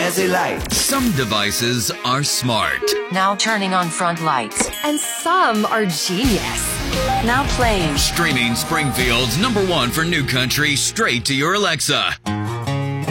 fancy lights. Some devices are smart. Now turning on front lights. And some are genius. Now playing. Streaming Springfield's #1 for new country straight to your Alexa.